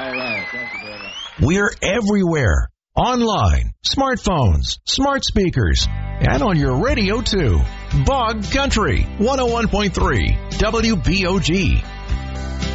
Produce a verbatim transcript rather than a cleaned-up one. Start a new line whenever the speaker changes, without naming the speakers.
All right. Thank you very much.
We're everywhere. Online, smartphones, smart speakers, and on your radio, too. Bog Country, one oh one point three, W B O G.